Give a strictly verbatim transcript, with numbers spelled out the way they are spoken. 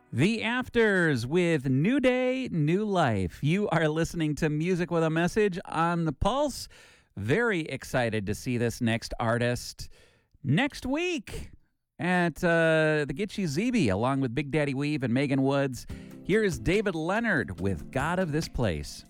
The Afters with New Day, New Life. You are listening to Music with a Message on the Pulse. Very excited to see this next artist next week at uh, the Gitchy Zeeby, along with Big Daddy Weave and Megan Woods. Here is David Leonard with God of This Place.